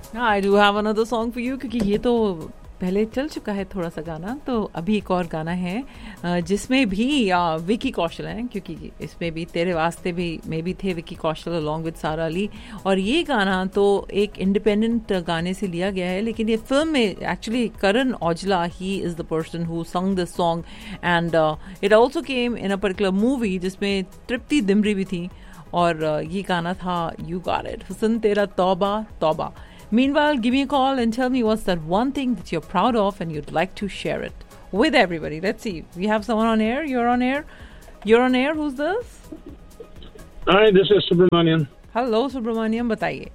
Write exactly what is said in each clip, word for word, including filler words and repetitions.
I do have another song for you क्योंकि ये तो पहले चल चुका है थोड़ा सा गाना, तो अभी एक और गाना है जिसमें भी विकी कौशल हैं, क्योंकि इसमें भी तेरे वास्ते भी मे भी थे विकी कौशल अलॉन्ग विद सारा अली. और ये गाना तो एक इंडिपेंडेंट गाने से लिया गया है, लेकिन ये फिल्म में actually Karan Aujla he is the person who संग this song and it also came in a particular movie जिसमें तृप्ति दिमरी भी थी. और ये गाना था यू गॉट इट, हुस्न तेरा तौबा तौबा. Meanwhile, give me a call and tell me what's that one thing that you're proud of and you'd like to share it with everybody. Let's see. We have someone on air. You're on air. You're on air. Who's this? Hi, this is Subramanian. Hello, Subramanian. Bataiye.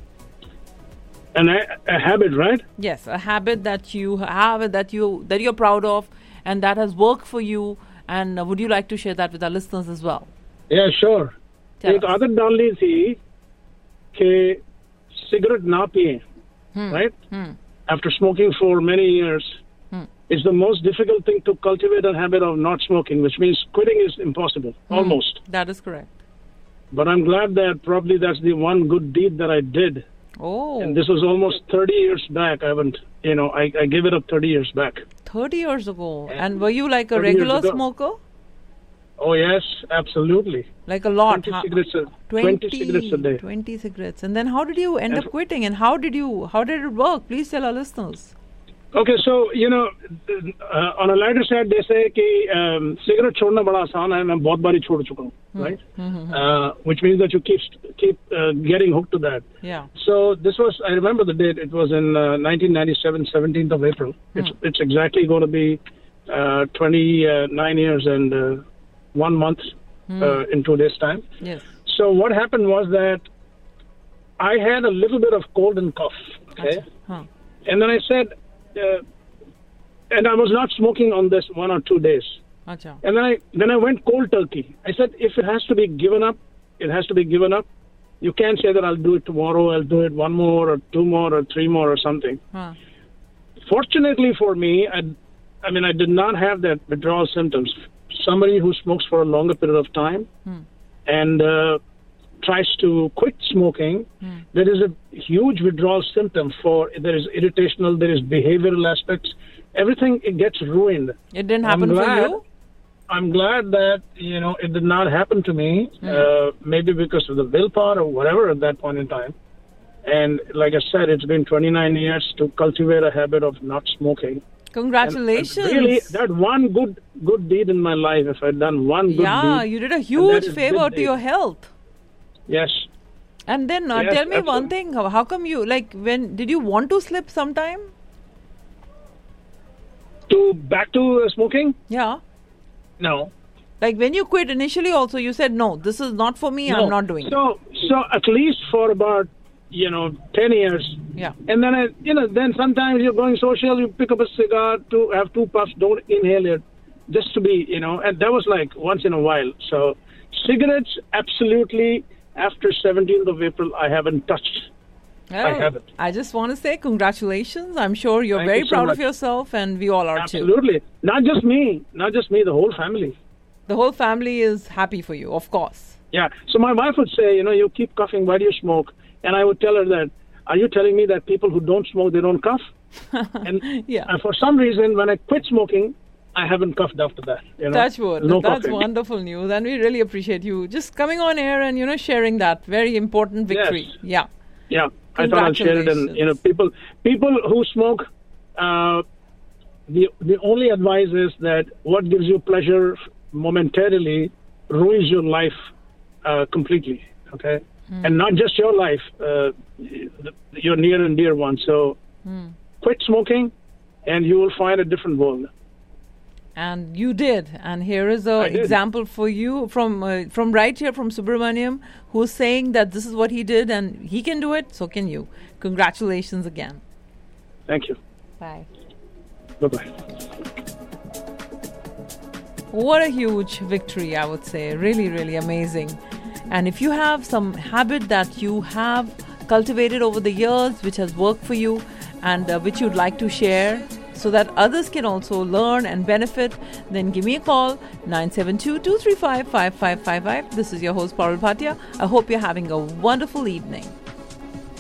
And a, a habit, right? Yes, a habit that you have, that you that you're proud of, and that has worked for you. And uh, would you like to share that with our listeners as well? Yeah, sure. Tell एक us. आदत डालनी थी कि cigarette na piye, Hmm. right? Hmm. After smoking for many years, Hmm. it's the most difficult thing to cultivate a habit of not smoking, which means quitting is impossible, Hmm. almost. That is correct. But I'm glad that probably that's the one good deed that I did. Oh. And this was almost thirty years back. I haven't, you know, I, I gave it up thirty years back. thirty years ago. And And were you like a thirty years regular ago. smoker? Oh, yes, absolutely. Like a lot, twenty huh? cigarettes a, twenty, twenty cigarettes a day. twenty cigarettes. And then how did you end And up quitting? And how did you, how did it work? Please tell our listeners. Okay, so, you know, uh, on a lighter side, they say कि um, cigarette छोड़ना बड़ा आसान है, मैं बहुत बारी छोड़ चुका हूँ, right? Mm-hmm. Uh, which means that you keep keep uh, getting hooked to that. Yeah. So this was, I remember the date, it was in uh, nineteen ninety-seven, seventeenth of April. Hmm. It's it's exactly going to be uh, twenty-nine years and uh, one month Hmm. uh, in two days' time. Yes. So what happened was that I had a little bit of cold and cough, okay? Huh. And then I said, uh, and I was not smoking on this one or two days. Acha. And then I then I went cold turkey. I said, if it has to be given up, it has to be given up. You can't say that I'll do it tomorrow, I'll do it one more or two more or three more or something. Huh. Fortunately for me, I, I mean, I did not have that withdrawal symptoms. Somebody who smokes for a longer period of time Hmm. and uh, tries to quit smoking, Hmm. there is a huge withdrawal symptom for, there is irritational, there is behavioral aspects. Everything, it gets ruined. It didn't I'm happen for glad- you? I'm glad that, you know, it did not happen to me, Hmm. uh, maybe because of the willpower or whatever at that point in time. And like I said, it's been twenty-nine years to cultivate a habit of not smoking. Congratulations. And really, that one good good deed in my life, if I'd done one good yeah, deed. you did a that huge is favor good to your deed. health. Yes. And then uh, Yes, tell me one absolutely. thing. How, how come you, like, when, did you want to slip sometime? To back to uh, smoking? Yeah. No. Like when you quit initially also, you said, no, this is not for me, no. I'm not doing it. So, so at least for about, you know, ten years. Yeah. And then, I, you know, then sometimes you're going social, you pick up a cigar to have two puffs, don't inhale it, just to be, you know, and that was like once in a while. So cigarettes, absolutely, after seventeenth of April, I haven't touched. Well, I haven't. I just want to say congratulations. I'm sure you're Thank very you so proud much. of yourself, and we all are too. Absolutely. Not just me, not just me, the whole family. The whole family is happy for you, of course. Yeah. So my wife would say, you know, you keep coughing, why do you smoke? And I would tell her that, are you telling me that people who don't smoke, they don't cough? And Yeah. uh, for some reason, when I quit smoking, I haven't coughed after that. You know? Touch wood. No That's coughing. wonderful news, and we really appreciate you just coming on air and, you know, sharing that very important victory. Yes. Yeah. Yeah. I thought I'd share it. And, you know, people people who smoke, uh, the the only advice is that what gives you pleasure momentarily ruins your life uh, completely. Okay? Hmm. And not just your life, uh, your near and dear ones. So Hmm. quit smoking and you will find a different world. And you did, and here is a I did. example for you from uh, from right here from Subramaniam, who's saying that this is what he did and he can do it, so can you. Congratulations again. Thank you. Bye. Bye-bye. What a huge victory, I would say. Really, really amazing. And if you have some habit that you have cultivated over the years, which has worked for you and uh, which you'd like to share, so that others can also learn and benefit, then give me a call, nine seven two, two three five, five five five five. This is your host, Parul Bhatia. I hope you're having a wonderful evening.